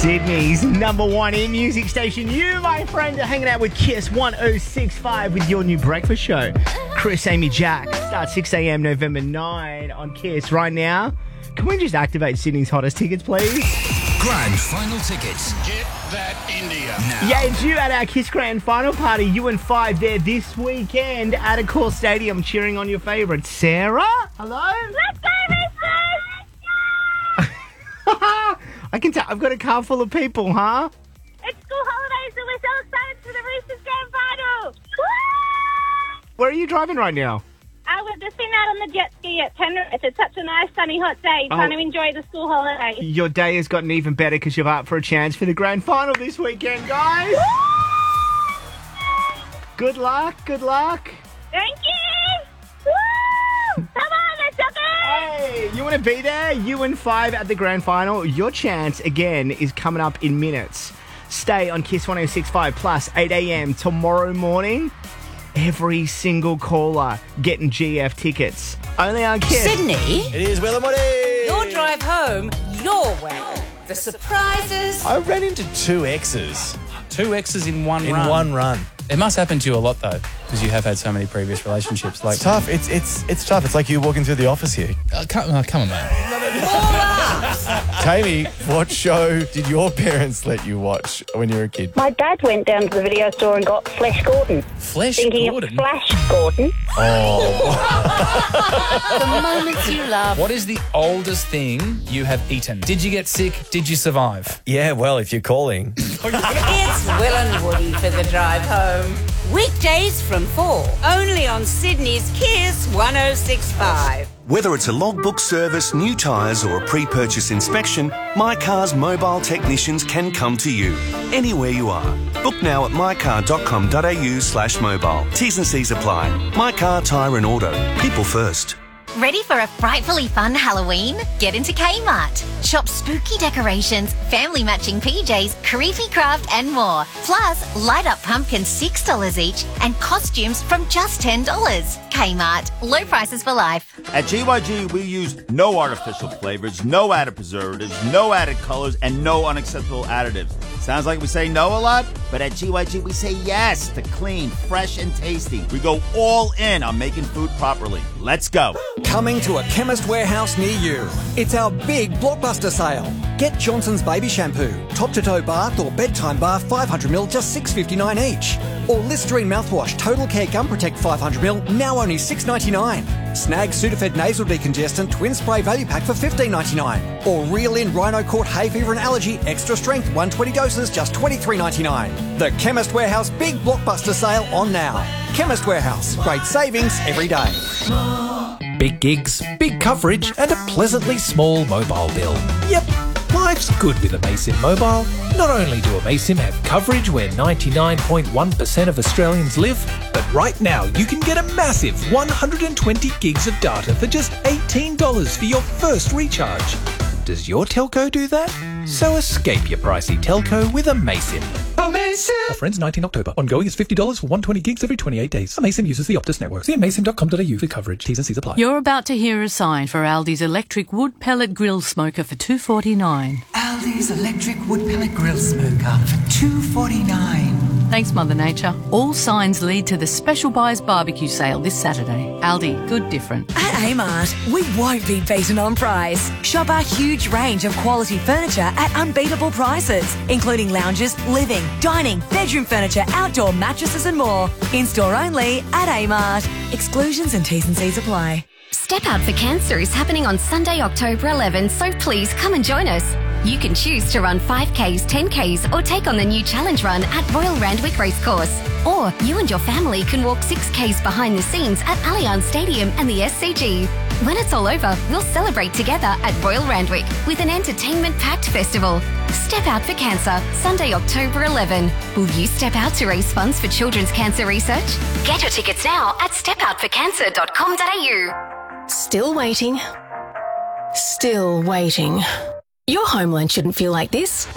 Sydney's number one in music station. You, my friend, are hanging out with Kiss 106.5 with your new breakfast show. Chris, Amy, Jack. Starts 6 a.m. November 9 on Kiss right now. Can we just activate Sydney's hottest tickets, please? Grand final tickets. Get that India. Now. Yeah, it's you at our Kiss Grand Final party. You and Five there this weekend at Accor Stadium cheering on your favourite. Sarah? Hello? Let's go, Mister! I can tell. I've got a car full of people, huh? It's school holidays and we're so excited for the Roosters Grand Final! Woo! Where are you driving right now? We've just been out on the jet ski at Penrith. It's such a nice, sunny, hot day. Trying to enjoy the school holiday. Your day has gotten even better because you're up for a chance for the Grand Final this weekend, guys. Good luck. Good luck. Thank you! Woo! Come on, let's jump in! Hey, you want to be there? You and Five at the Grand Final. Your chance, again, is coming up in minutes. Stay on Kiss 106.5 plus 8 a.m. tomorrow morning. Every single caller getting GF tickets. Only on Kiss. Sydney, It is Will and Woody. your drive home, your way. The surprises. I ran into two exes Two exes in one in run. one run. It must happen to you a lot, though, because you have had so many previous relationships. Like, It's tough. It's tough. It's like you walking through the office here. come on, man. Tammy, what show did your parents let you watch when you were a kid? My dad went down to the video store and got Flash Gordon. Flesh Thinking Gordon. of Flash Gordon. The moments you love. What is the oldest thing you have eaten? Did you get sick? Did you survive? Yeah, well, if you're calling. It's Will and Woody for the drive home. Weekdays from 4. Only on Sydney's Kiss 106.5. Whether it's a logbook service, new tyres or a pre-purchase inspection, My Car's mobile technicians can come to you, anywhere you are. Book now at mycar.com.au/mobile. T's and C's apply. My Car, Tyre and Auto. People first. Ready for a frightfully fun Halloween? Get into Kmart. Shop spooky decorations, family matching PJs, creepy craft and more. Plus, light up pumpkins $6 each and costumes from just $10. Kmart. Low prices for life. At GYG, we use no artificial flavors, no added preservatives, no added colors, and no unacceptable additives. Sounds like we say no a lot, but at GYG, we say yes to clean, fresh, and tasty. We go all in on making food properly. Let's go. Coming to a Chemist Warehouse near you. It's our big blockbuster sale. Get Johnson's Baby Shampoo, top-to-toe bath or bedtime bath 500ml, just $6.59 each. Or Listerine mouthwash, Total Care Gum Protect 500ml, now only $6.99. Snag Sudafed Nasal Decongestant Twin Spray Value Pack for $15.99. Or Reel In Rhino Court Hay Fever and Allergy Extra Strength 120 doses, just $23.99. The Chemist Warehouse Big Blockbuster Sale on now. Chemist Warehouse, great savings every day. Big gigs, big coverage, and a pleasantly small mobile bill. Yep, life's good with Amaysim Mobile. Not only do Amaysim have coverage where 99.1% of Australians live, but right now you can get a massive 120 gigs of data for just $18 for your first recharge. Does your telco do that? So escape your pricey telco with Amaysim. Offer ends 19 October. Ongoing is $50 for 120 gigs every 28 days. Amaysim uses the Optus network. See amaysim.com.au for coverage. T's and C's apply. You're about to hear a sign for Aldi's electric wood pellet grill smoker for $2.49. Aldi's electric wood pellet grill smoker for $2.49. Thanks, Mother Nature. All signs lead to the Special Buys Barbecue Sale this Saturday. Aldi, good different. At Amart, we won't be beaten on price. Shop our huge range of quality furniture at unbeatable prices, including lounges, living, dining, bedroom furniture, outdoor mattresses and more. In-store only at Amart. Exclusions and T's and C's apply. Step Out for Cancer is happening on Sunday, October 11, so please come and join us. You can choose to run 5Ks, 10Ks, or take on the new challenge run at Royal Randwick Racecourse. Or you and your family can walk 6Ks behind the scenes at Allianz Stadium and the SCG. When it's all over, we'll celebrate together at Royal Randwick with an entertainment-packed festival. Step Out for Cancer, Sunday, October 11. Will you step out to raise funds for children's cancer research? Get your tickets now at stepoutforcancer.com.au. Still waiting. Still waiting. Your home loan shouldn't feel like this.